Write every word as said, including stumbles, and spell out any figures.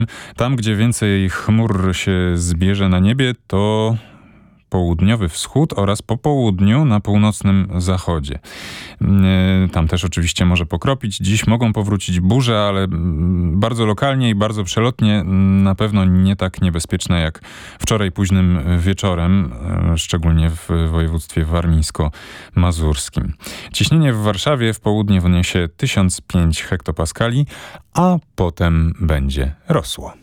Tam, gdzie więcej chmur się zbierze na niebie, to południowy wschód oraz po południu na północnym zachodzie. Tam też oczywiście może pokropić. Dziś mogą powrócić burze, ale bardzo lokalnie i bardzo przelotnie, na pewno nie tak niebezpieczne jak wczoraj późnym wieczorem, szczególnie w województwie warmińsko-mazurskim. Ciśnienie w Warszawie w południe wyniesie tysiąc pięć hektopaskali, a potem będzie rosło.